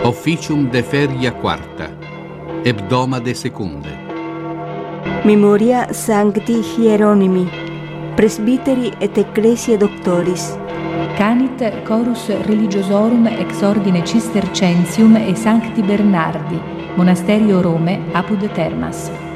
Officium de feria quarta, hebdomade secunde. Memoria Sancti Hieronimi, presbiteri et ecclesiae doctoris. Canit chorus religiosorum ex ordine Cistercensium e Sancti Bernardi, monasterio Rome, apud Termas.